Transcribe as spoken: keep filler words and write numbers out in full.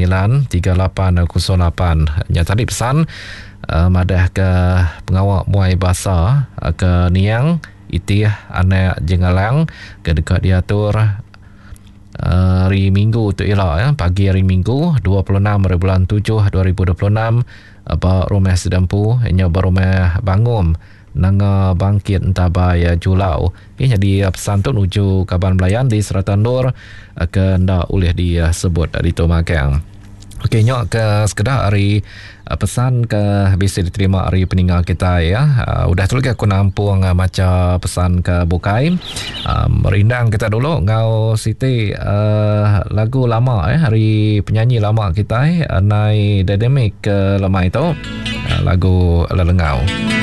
sembilan tiga lapan kosong lapan. Nya tadi pesan uh, madah ke pengawak muai bahasa uh, ke Niang Itih anak Jengalang ke dekat diatur uh, hari Minggu tu ialah ya, pagi hari Minggu dua puluh enam bulan tujuh dua ribu dua puluh enam apa rumah sedempu nya berumah bangun nanga bangkit entabaya Julau. Okay, jadi pesan tu menuju Kaban Belayan di Seratan Nur akan dah oleh disebut di Tomakang. Okey, nyok ke sekedar hari uh, pesan ke bisa diterima hari peninggal kita ya. Uh, udah tu lagi aku nampung uh, macam pesan ke Bukai. Uh, merindang kita dulu ngau Siti uh, lagu lama eh hari penyanyi lama kita eh uh, Nai Dedemik ke uh, lama itu uh, lagu Lelengau.